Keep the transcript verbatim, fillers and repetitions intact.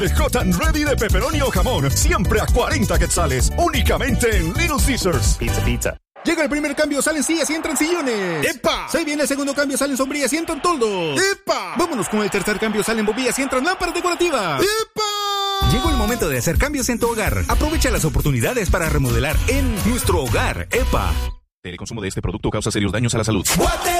El Hot and Ready de pepperoni o jamón, siempre a cuarenta quetzales, únicamente en Little Caesars. Pizza, pizza. Llega el primer cambio, salen sillas y entran sillones. ¡Epa! Se viene el segundo cambio, salen sombrillas y entran toldos. ¡Epa! Vámonos con el tercer cambio, salen bombillas y entran lámparas decorativas. ¡Epa! Llegó el momento de hacer cambios en tu hogar. Aprovecha las oportunidades para remodelar en nuestro hogar. ¡Epa! El consumo de este producto causa serios daños a la salud. Guate